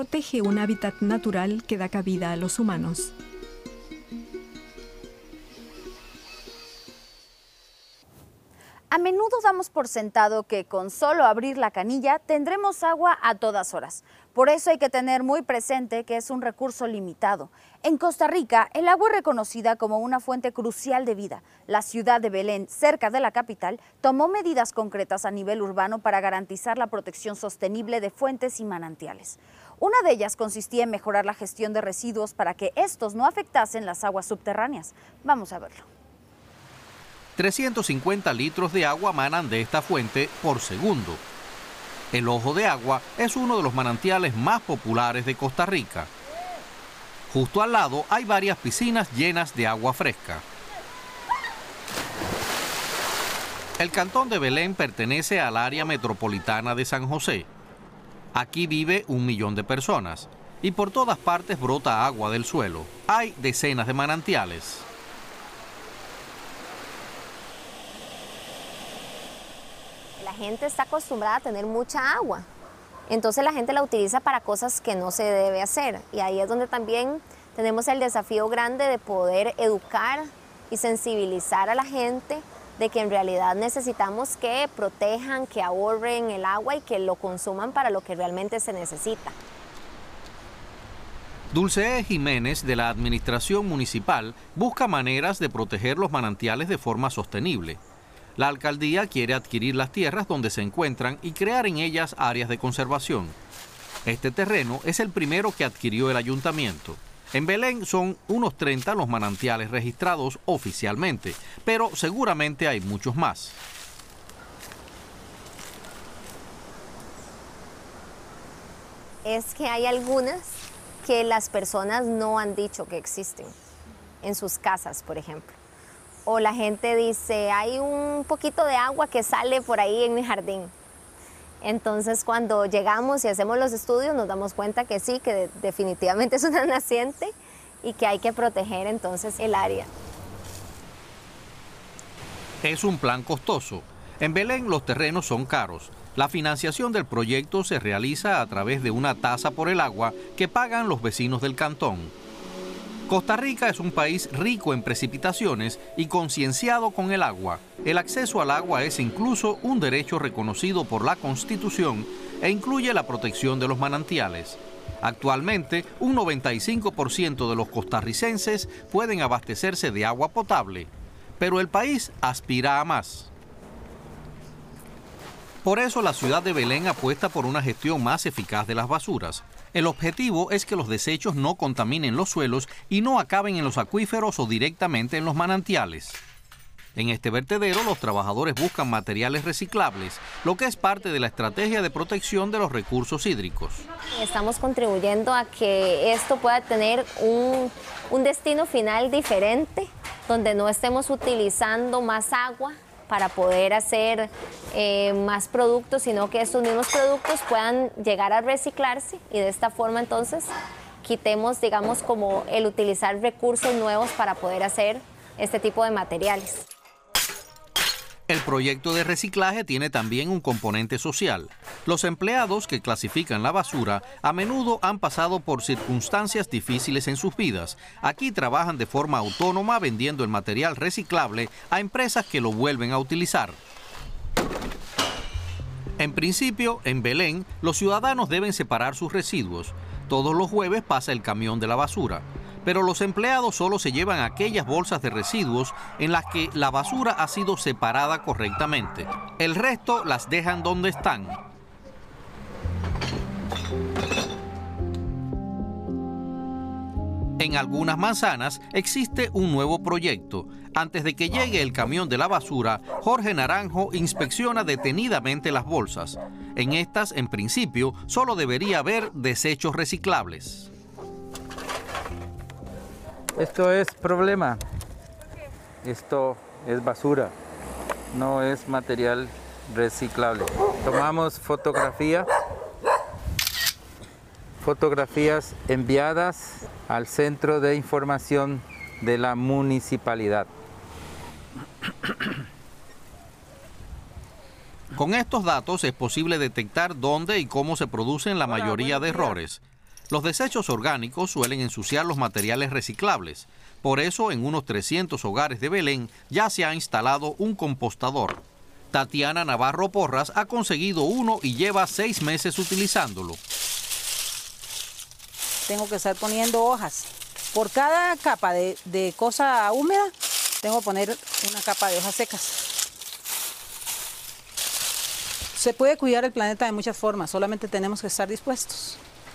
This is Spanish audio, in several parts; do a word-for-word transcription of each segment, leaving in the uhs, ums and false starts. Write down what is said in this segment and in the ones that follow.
protege un hábitat natural que da cabida a los humanos. A menudo damos por sentado que con solo abrir la canilla tendremos agua a todas horas. Por eso hay que tener muy presente que es un recurso limitado. En Costa Rica, el agua es reconocida como una fuente crucial de vida. La ciudad de Belén, cerca de la capital, tomó medidas concretas a nivel urbano para garantizar la protección sostenible de fuentes y manantiales. Una de ellas consistía en mejorar la gestión de residuos para que estos no afectasen las aguas subterráneas. Vamos a verlo. trescientos cincuenta litros de agua manan de esta fuente por segundo. El Ojo de Agua es uno de los manantiales más populares de Costa Rica. Justo al lado hay varias piscinas llenas de agua fresca. El cantón de Belén pertenece al área metropolitana de San José. Aquí vive un millón de personas y por todas partes brota agua del suelo. Hay decenas de manantiales. La gente está acostumbrada a tener mucha agua, entonces la gente la utiliza para cosas que no se debe hacer, y ahí es donde también tenemos el desafío grande de poder educar y sensibilizar a la gente de que en realidad necesitamos que protejan, que ahorren el agua y que lo consuman para lo que realmente se necesita. Dulce E. Jiménez, de la Administración Municipal, busca maneras de proteger los manantiales de forma sostenible. La alcaldía quiere adquirir las tierras donde se encuentran y crear en ellas áreas de conservación. Este terreno es el primero que adquirió el ayuntamiento. En Belén son unos treinta los manantiales registrados oficialmente, pero seguramente hay muchos más. Es que hay algunas que las personas no han dicho que existen, en sus casas, por ejemplo. O la gente dice, hay un poquito de agua que sale por ahí en mi jardín. Entonces, cuando llegamos y hacemos los estudios, nos damos cuenta que sí, que definitivamente es una naciente y que hay que proteger entonces el área. Es un plan costoso. En Belén los terrenos son caros. La financiación del proyecto se realiza a través de una tasa por el agua que pagan los vecinos del cantón. Costa Rica es un país rico en precipitaciones y concienciado con el agua. El acceso al agua es incluso un derecho reconocido por la Constitución e incluye la protección de los manantiales. Actualmente, un noventa y cinco por ciento de los costarricenses pueden abastecerse de agua potable, pero el país aspira a más. Por eso la ciudad de Belén apuesta por una gestión más eficaz de las basuras. El objetivo es que los desechos no contaminen los suelos y no acaben en los acuíferos o directamente en los manantiales. En este vertedero los trabajadores buscan materiales reciclables, lo que es parte de la estrategia de protección de los recursos hídricos. Estamos contribuyendo a que esto pueda tener un, un destino final diferente, donde no estemos utilizando más agua para poder hacer eh, más productos, sino que estos mismos productos puedan llegar a reciclarse y de esta forma entonces quitemos, digamos, como el utilizar recursos nuevos para poder hacer este tipo de materiales. El proyecto de reciclaje tiene también un componente social. Los empleados que clasifican la basura a menudo han pasado por circunstancias difíciles en sus vidas. Aquí trabajan de forma autónoma vendiendo el material reciclable a empresas que lo vuelven a utilizar. En principio, en Belén, los ciudadanos deben separar sus residuos. Todos los jueves pasa el camión de la basura. Pero los empleados solo se llevan aquellas bolsas de residuos en las que la basura ha sido separada correctamente. El resto las dejan donde están. En algunas manzanas existe un nuevo proyecto. Antes de que llegue el camión de la basura, Jorge Naranjo inspecciona detenidamente las bolsas. En estas, en principio, solo debería haber desechos reciclables. Esto es problema. Esto es basura, no es material reciclable. Tomamos fotografía, fotografías enviadas al Centro de Información de la Municipalidad. Con estos datos es posible detectar dónde y cómo se producen la mayoría de errores. Los desechos orgánicos suelen ensuciar los materiales reciclables. Por eso, en unos trescientos hogares de Belén ya se ha instalado un compostador. Tatiana Navarro Porras ha conseguido uno y lleva seis meses utilizándolo. Tengo que estar poniendo hojas. Por cada capa de, de cosa húmeda, tengo que poner una capa de hojas secas. Se puede cuidar el planeta de muchas formas, solamente tenemos que estar dispuestos.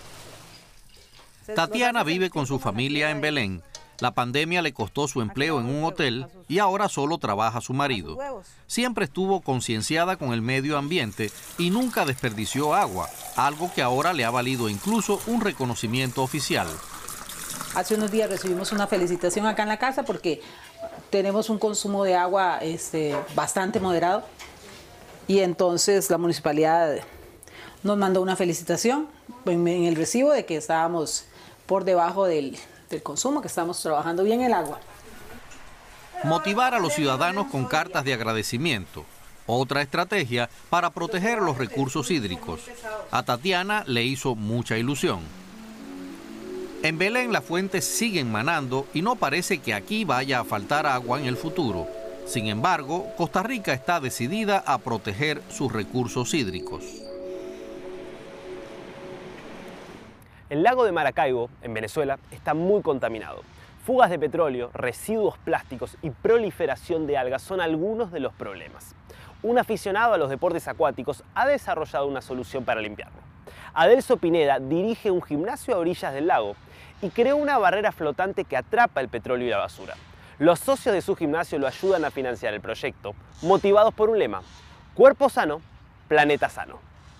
Tatiana vive con su familia en Belén. La pandemia le costó su empleo en un hotel y ahora solo trabaja su marido. Siempre estuvo concienciada con el medio ambiente y nunca desperdició agua, algo que ahora le ha valido incluso un reconocimiento oficial. Hace unos días recibimos una felicitación acá en la casa porque tenemos un consumo de agua este, bastante moderado y entonces la municipalidad nos mandó una felicitación en, en el recibo de que estábamos por debajo del... del consumo, que estamos trabajando bien el agua. Motivar a los ciudadanos con cartas de agradecimiento. Otra estrategia para proteger los recursos hídricos. A Tatiana le hizo mucha ilusión. En Belén las fuentes siguen manando y no parece que aquí vaya a faltar agua en el futuro. Sin embargo, Costa Rica está decidida a proteger sus recursos hídricos. El lago de Maracaibo, en Venezuela, está muy contaminado. Fugas de petróleo, residuos plásticos y proliferación de algas son algunos de los problemas. Un aficionado a los deportes acuáticos ha desarrollado una solución para limpiarlo. Adelso Pineda dirige un gimnasio a orillas del lago y creó una barrera flotante que atrapa el petróleo y la basura. Los socios de su gimnasio lo ayudan a financiar el proyecto, motivados por un lema: cuerpo sano, planeta sano.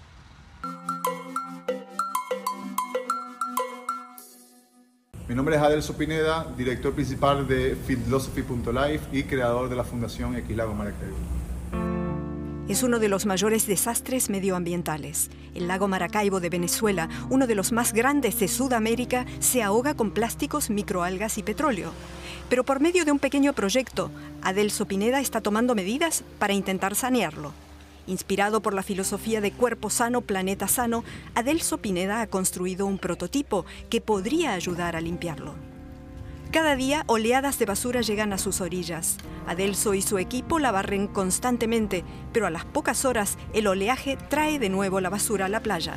Mi nombre es Adelso Pineda, director principal de Philosophy punto life y creador de la Fundación X Lago Maracaibo. Es uno de los mayores desastres medioambientales. El lago Maracaibo de Venezuela, uno de los más grandes de Sudamérica, se ahoga con plásticos, microalgas y petróleo. Pero por medio de un pequeño proyecto, Adelso Pineda está tomando medidas para intentar sanearlo. Inspirado por la filosofía de cuerpo sano, planeta sano, Adelso Pineda ha construido un prototipo que podría ayudar a limpiarlo. Cada día, oleadas de basura llegan a sus orillas. Adelso y su equipo la barren constantemente, pero a las pocas horas, el oleaje trae de nuevo la basura a la playa.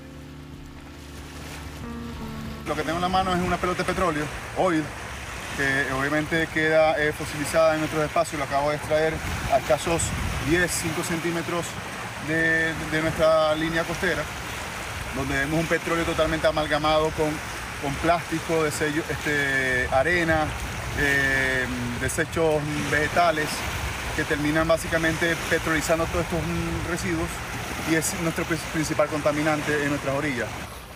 Lo que tengo en la mano es una pelota de petróleo, oil, que obviamente queda eh, fosilizada en nuestros espacios. Lo acabo de extraer a escasos diez, cinco centímetros de, de nuestra línea costera, donde vemos un petróleo totalmente amalgamado con, con plástico, desello, este, arena, eh, desechos vegetales, que terminan básicamente petrolizando todos estos mm, residuos y es nuestro principal contaminante en nuestras orillas.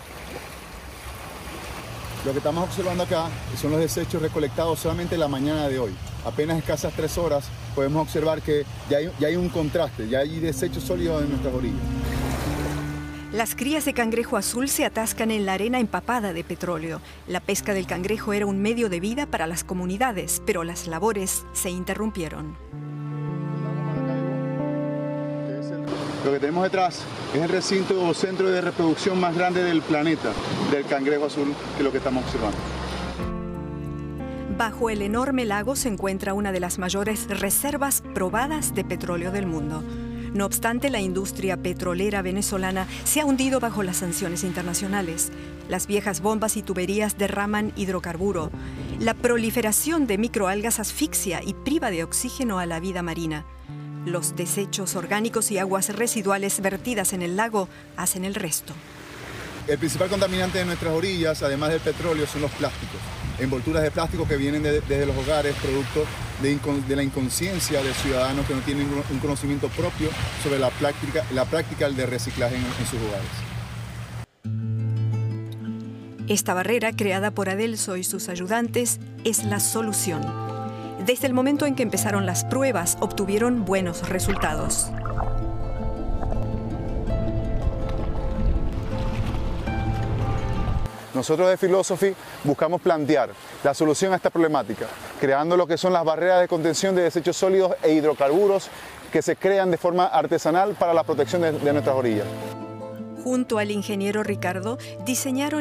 Lo que estamos observando acá son los desechos recolectados solamente la mañana de hoy. Apenas escasas tres horas podemos observar que ya hay, ya hay un contraste, ya hay desechos sólidos en nuestras orillas. Las crías de cangrejo azul se atascan en la arena empapada de petróleo. La pesca del cangrejo era un medio de vida para las comunidades, pero las labores se interrumpieron. Lo que tenemos detrás es el recinto o centro de reproducción más grande del planeta, del cangrejo azul, que es lo que estamos observando. Bajo el enorme lago se encuentra una de las mayores reservas probadas de petróleo del mundo. No obstante, la industria petrolera venezolana se ha hundido bajo las sanciones internacionales. Las viejas bombas y tuberías derraman hidrocarburo. La proliferación de microalgas asfixia y priva de oxígeno a la vida marina. Los desechos orgánicos y aguas residuales vertidas en el lago hacen el resto. El principal contaminante de nuestras orillas, además del petróleo, son los plásticos. Envolturas de plástico que vienen de, desde los hogares, producto de, de la inconsciencia de ciudadanos que no tienen un conocimiento propio sobre la práctica, la práctica de reciclaje en, en sus hogares. Esta barrera, creada por Adelso y sus ayudantes, es la solución. Desde el momento en que empezaron las pruebas, obtuvieron buenos resultados. Nosotros de Philosophy buscamos plantear la solución a esta problemática, creando lo que son las barreras de contención de desechos sólidos e hidrocarburos que se crean de forma artesanal para la protección de, de nuestras orillas. Junto al ingeniero Ricardo, diseñaron